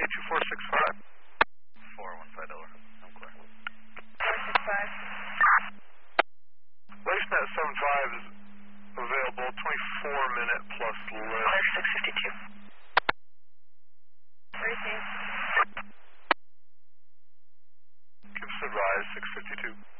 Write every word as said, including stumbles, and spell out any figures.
me two four six five. four one five Delaware. I'm clear. four six five. LaceNet seven five is available, twenty-four minute plus lift. six fifty-two. Received. Give us a rise, six fifty-two.